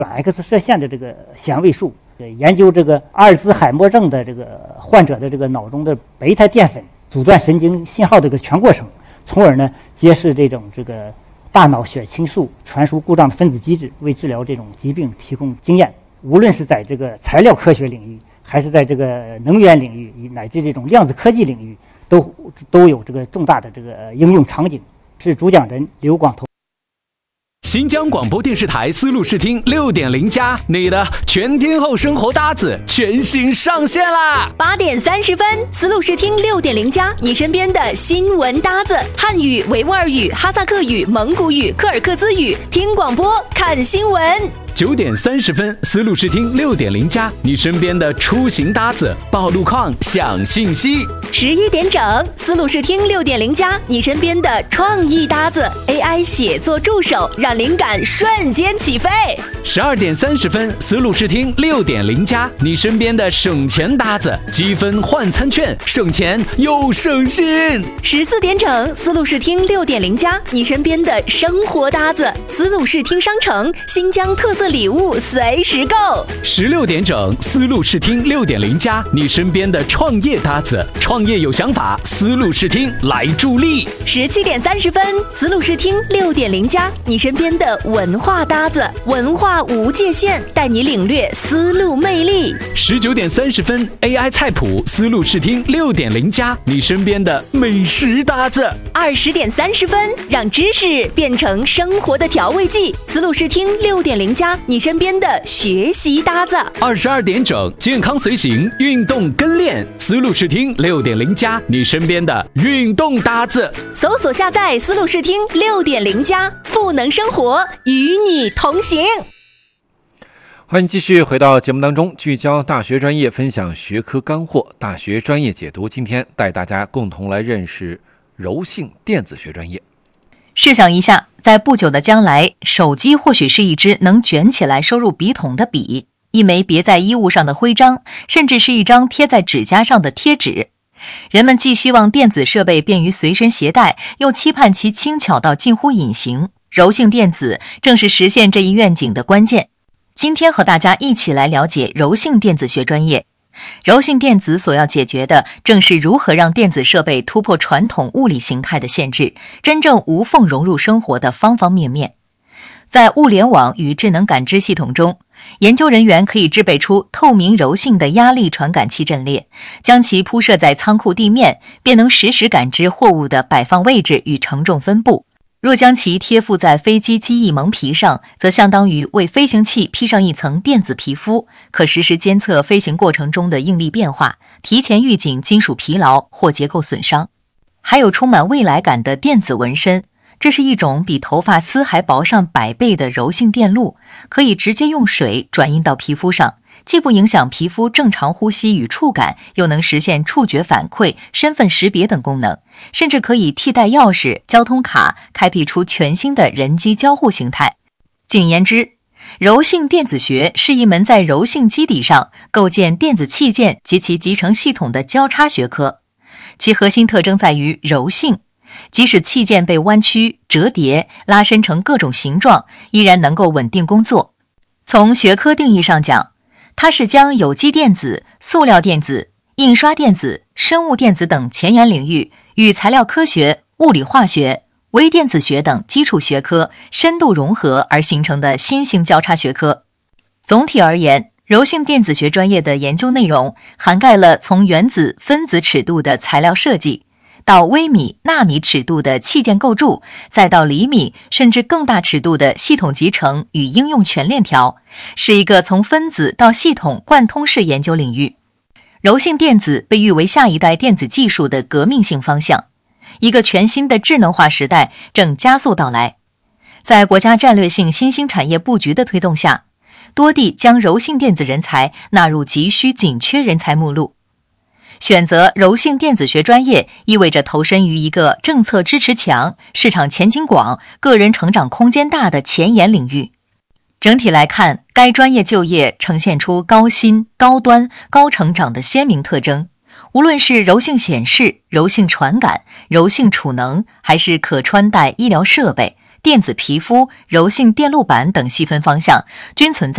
短 X 射线的这个显微术，研究这个阿尔兹海默症的这个患者的这个脑中的贝塔淀粉阻断神经信号的这个全过程，从而呢揭示这个大脑血清素传输故障的分子机制，为治疗这种疾病提供经验。无论是在这个材料科学领域，还是在这个能源领域，乃至这种量子科技领域，都有这个重大的这个应用场景。是主讲人刘广头。 新疆广播电视台丝路视听6.0+，你的全天候生活搭子全新上线啦 ！8点30分，丝路视听6.0+，你身边的新闻搭子，汉语、维吾尔语、哈萨克语、蒙古语、柯尔克孜语，听广播看新闻。 9点30分，丝路视听6.0+，你身边的出行搭子，报路况、享信息。 11点整，丝路视听6.0+，你身边的创意搭子 ，AI 写作助手，让灵感瞬间起飞。 12点30分，丝路视听6.0+，你身边的省钱搭子，积分换餐券，省钱又省心。 14点整，丝路视听6.0+，你身边的生活搭子，丝路视听商城，新疆特色礼物随时购。 16点整，丝路视听6.0+，你身边的创业搭子，创业有想法，丝路视听来助力。 17点30分，丝路视听6.0+，你身边的文化搭子，文化无界限，带你领略丝路魅力。 19点30分 ，AI 菜谱，丝路视听6.0+，你身边的美食搭子。 20点30分，让知识变成生活的调味剂，丝路视听6.0+，你身边的学习搭子。 22点整，健康随行，运动跟练，丝路视听6.0+，你身边的运动搭子。 搜索下载丝路视听6.0+，赋能生活，与你同行。 欢迎继续回到节目当中，聚焦大学专业，分享学科干货，大学专业解读。今天带大家共同来认识柔性电子学专业。 试想一下，在不久的将来，手机或许是一支能卷起来收入笔筒的笔，一枚别在衣物上的徽章，甚至是一张贴在指甲上的贴纸。人们既希望电子设备便于随身携带，又期盼其轻巧到近乎隐形。柔性电子正是实现这一愿景的关键。今天和大家一起来了解柔性电子学专业。柔性电子所要解决的正是如何让电子设备突破传统物理形态的限制，真正无缝融入生活的方方面面。在物联网与智能感知系统中，研究人员可以制备出透明柔性的压力传感器阵列，将其铺设在仓库地面，便能实时感知货物的摆放位置与承重分布。若将其贴附在飞机机翼蒙皮上，则相当于为飞行器披上一层电子皮肤，可实时监测飞行过程中的应力变化，提前预警金属疲劳或结构损伤。还有充满未来感的电子纹身，这是一种比头发丝还薄上100倍的柔性电路，可以直接用水转印到皮肤上，既不影响皮肤正常呼吸与触感，又能实现触觉反馈、身份识别等功能，甚至可以替代钥匙、交通卡，开辟出全新的人机交互形态。简言之，柔性电子学是一门在柔性基底上构建电子器件及其集成系统的交叉学科。其核心特征在于柔性，即使器件被弯曲、折叠、拉伸成各种形状，依然能够稳定工作。从学科定义上讲，它是将有机电子、塑料电子、印刷电子、生物电子等前沿领域与材料科学、物理化学、微电子学等基础学科深度融合而形成的新型交叉学科。总体而言，柔性电子学专业的研究内容涵盖了从原子、分子尺度的材料设计，到微米、纳米尺度的器件构筑，再到厘米甚至更大尺度的系统集成与应用全链条，是一个从分子到系统贯通式研究领域。柔性电子被誉为下一代电子技术的革命性方向，一个全新的智能化时代正加速到来。在国家战略性新兴产业布局的推动下，多地将柔性电子人才纳入急需紧缺人才目录。选择柔性电子学专业意味着投身于一个政策支持强、市场前景广、个人成长空间大的前沿领域。整体来看，该专业就业呈现出高薪、高端、高成长的鲜明特征。无论是柔性显示、柔性传感、柔性储能，还是可穿戴医疗设备、电子皮肤、柔性电路板等细分方向，均存在